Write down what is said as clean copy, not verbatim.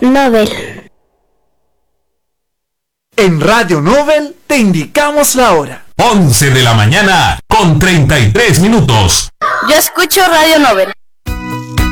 Nobel. En Radio Nobel te indicamos la hora. 11 de la mañana con 33 minutos. Yo escucho Radio Nobel.